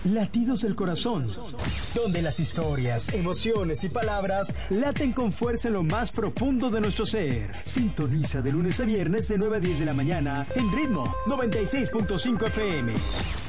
Latidos del Corazón, donde las historias, emociones y palabras laten con fuerza en lo más profundo de nuestro ser. Sintoniza de lunes a viernes de 9 a 10 de la mañana en Ritmo 96.5 FM.